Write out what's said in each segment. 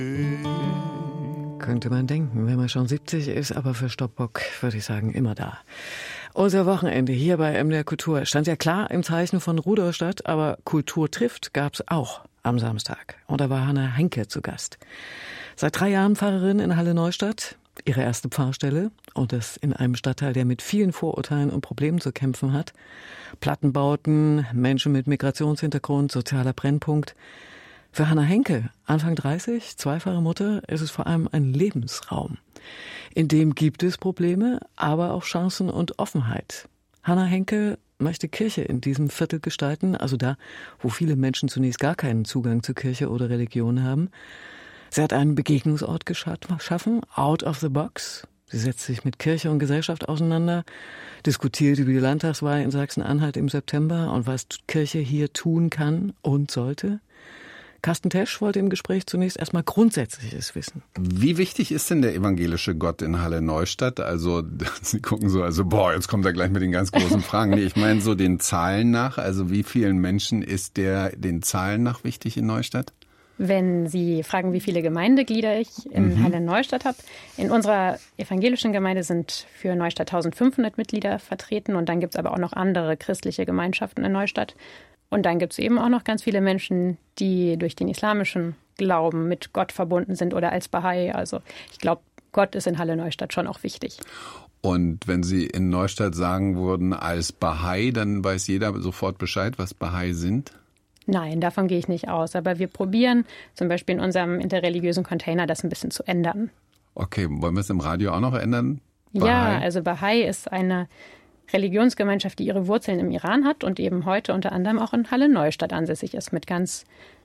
Könnte man denken, wenn man schon 70 ist, aber für Stopbock würde ich sagen, immer da. Unser Wochenende hier bei MDR Kultur stand ja klar im Zeichen von Rudolstadt, aber Kultur trifft gab's auch am Samstag. Und da war Hannah Henke zu Gast. Seit 3 Jahren Pfarrerin in Halle-Neustadt, ihre erste Pfarrstelle und das in einem Stadtteil, der mit vielen Vorurteilen und Problemen zu kämpfen hat. Plattenbauten, Menschen mit Migrationshintergrund, sozialer Brennpunkt. Für Hannah Henke, Anfang 30, zweifache Mutter, ist es vor allem ein Lebensraum. In dem gibt es Probleme, aber auch Chancen und Offenheit. Hannah Henke möchte Kirche in diesem Viertel gestalten, also da, wo viele Menschen zunächst gar keinen Zugang zur Kirche oder Religion haben. Sie hat einen Begegnungsort geschaffen, out of the box. Sie setzt sich mit Kirche und Gesellschaft auseinander, diskutiert über die Landtagswahl in Sachsen-Anhalt im September und was Kirche hier tun kann und sollte. Carsten Tesch wollte im Gespräch zunächst erstmal Grundsätzliches wissen. Wie wichtig ist denn der evangelische Gott in Halle-Neustadt? Also, Sie gucken so, jetzt kommt er gleich mit den ganz großen Fragen. Nee, ich meine so den Zahlen nach. Also, wie vielen Menschen ist der den Zahlen nach wichtig in Neustadt? Wenn Sie fragen, wie viele Gemeindeglieder ich in Halle-Neustadt habe. In unserer evangelischen Gemeinde sind für Neustadt 1500 Mitglieder vertreten. Und dann gibt es aber auch noch andere christliche Gemeinschaften in Neustadt. Und dann gibt es eben auch noch ganz viele Menschen, die durch den islamischen Glauben mit Gott verbunden sind oder als Bahai. Also ich glaube, Gott ist in Halle-Neustadt schon auch wichtig. Und wenn Sie in Neustadt sagen würden als Bahai, dann weiß jeder sofort Bescheid, was Bahai sind? Nein, davon gehe ich nicht aus. Aber wir probieren zum Beispiel in unserem interreligiösen Container das ein bisschen zu ändern. Okay, wollen wir es im Radio auch noch ändern? Bahai? Ja, also Bahai ist eine Religionsgemeinschaft, die ihre Wurzeln im Iran hat und eben heute unter anderem auch in Halle-Neustadt ansässig ist, mit ganz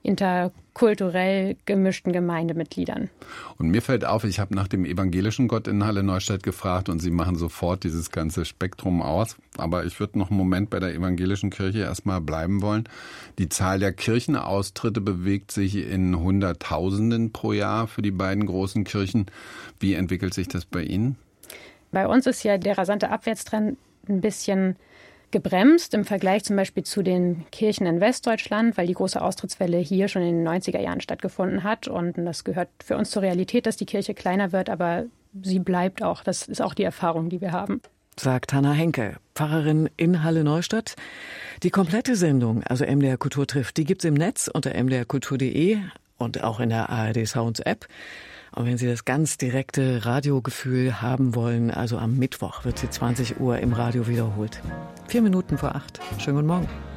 interkulturell gemischten Gemeindemitgliedern. Und mir fällt auf, ich habe nach dem evangelischen Gott in Halle-Neustadt gefragt und Sie machen sofort dieses ganze Spektrum aus. Aber ich würde noch einen Moment bei der evangelischen Kirche erstmal bleiben wollen. Die Zahl der Kirchenaustritte bewegt sich in Hunderttausenden pro Jahr für die beiden großen Kirchen. Wie entwickelt sich das bei Ihnen? Bei uns ist ja der rasante Abwärtstrend ein bisschen gebremst im Vergleich zum Beispiel zu den Kirchen in Westdeutschland, weil die große Austrittswelle hier schon in den 90er Jahren stattgefunden hat. Und das gehört für uns zur Realität, dass die Kirche kleiner wird, aber sie bleibt auch. Das ist auch die Erfahrung, die wir haben. Sagt Hannah Henke, Pfarrerin in Halle-Neustadt. Die komplette Sendung, also MDR Kultur trifft, die gibt's im Netz unter mdrkultur.de und auch in der ARD Sounds App. Und wenn Sie das ganz direkte Radiogefühl haben wollen, also am Mittwoch wird sie 20 Uhr im Radio wiederholt. 4 Minuten vor 8. Schönen guten Morgen.